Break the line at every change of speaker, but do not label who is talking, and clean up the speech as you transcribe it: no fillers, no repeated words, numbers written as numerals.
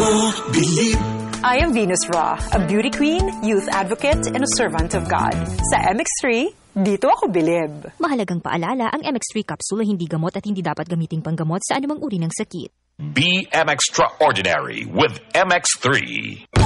I am Venus Ra, a beauty queen, youth advocate, and a servant of God. Sa MX3, dito ako bilib.
Mahalagang paalala, ang MX3 capsule ay hindi gamot at hindi dapat gamiting panggamot sa anumang uri ng sakit.
Be MXtraordinary with MX3.